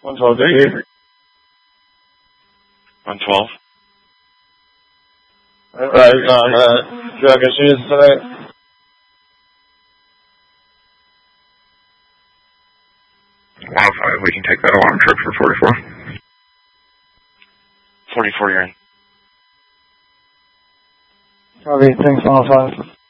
112 Dickie. 112. Right, drug issues today. We can take that alarm trip for 44. 44, you're in. Copy, thanks, 105.